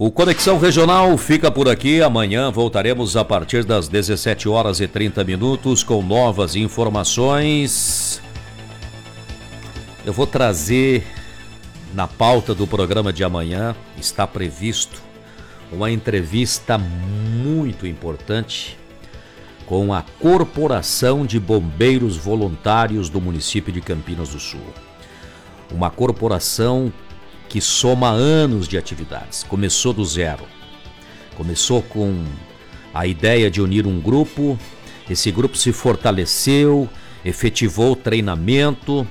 O Conexão Regional fica por aqui. Amanhã voltaremos a partir das 17h30 com novas informações. Eu vou trazer na pauta do programa de amanhã, está previsto uma entrevista muito importante com a Corporação de Bombeiros Voluntários do município de Campinas do Sul. Uma corporação que soma anos de atividades. Começou do zero. Começou com a ideia de unir um grupo. Esse grupo se fortaleceu, efetivou o treinamento,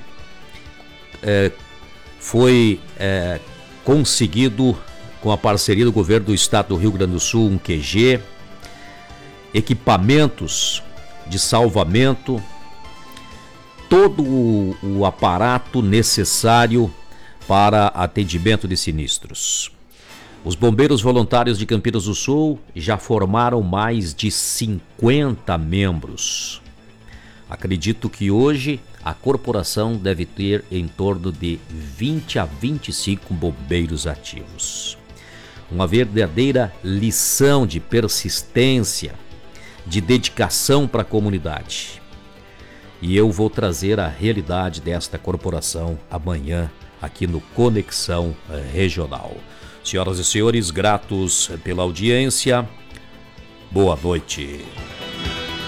foi conseguido, com a parceria do governo do estado do Rio Grande do Sul, um QG, equipamentos de salvamento, todo o aparato necessário para atendimento de sinistros. Os bombeiros voluntários de Campinas do Sul já formaram mais de 50 membros. Acredito que hoje a corporação deve ter em torno de 20 a 25 bombeiros ativos. Uma verdadeira lição de persistência, de dedicação para a comunidade. E eu vou trazer a realidade desta corporação amanhã aqui no Conexão Regional. Senhoras e senhores, gratos pela audiência. Boa noite.